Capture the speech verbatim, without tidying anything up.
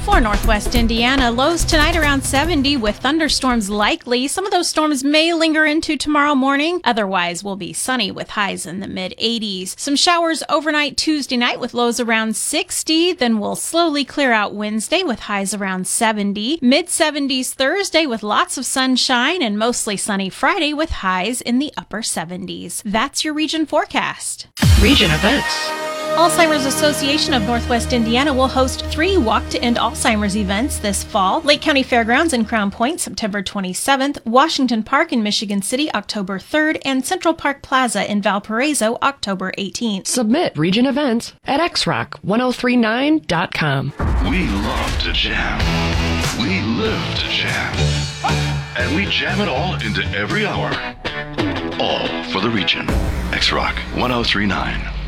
For Northwest Indiana, lows tonight around seventy with thunderstorms likely. Some of those storms may linger into tomorrow morning. Otherwise, will be sunny with highs in the mid eighties. Some showers overnight Tuesday night with lows around sixty. Then we'll slowly clear out Wednesday with highs around seventy. mid seventies Thursday with lots of sunshine and mostly sunny Friday with highs in the upper seventies. That's your region forecast. Region events. Alzheimer's Association of Northwest Indiana will host three Walk to End Alzheimer's events this fall. Lake County Fairgrounds in Crown Point, September twenty-seventh, Washington Park in Michigan City, October third, and Central Park Plaza in Valparaiso, October eighteenth. Submit region events at x rock ten thirty-nine dot com. We love to jam. We live to jam. And we jam it all into every hour. All for the region. X Rock ten thirty-nine.